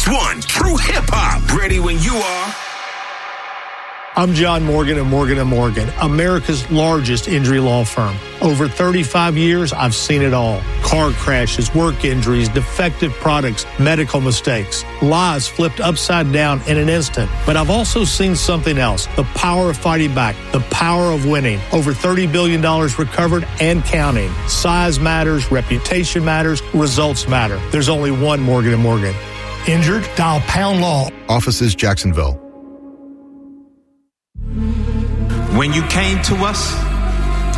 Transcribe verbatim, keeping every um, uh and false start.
Next one, true hip-hop. Ready when you are. I'm John Morgan of Morgan and Morgan, America's largest injury law firm. Over thirty-five years, I've seen it all. Car crashes, work injuries, defective products, medical mistakes, lives flipped upside down in an instant. But I've also seen something else, the power of fighting back, the power of winning. Over thirty billion dollars recovered and counting. Size matters, reputation matters, results matter. There's only one Morgan and Morgan. Injured? Dial Pound Law. Offices, Jacksonville. When you came to us,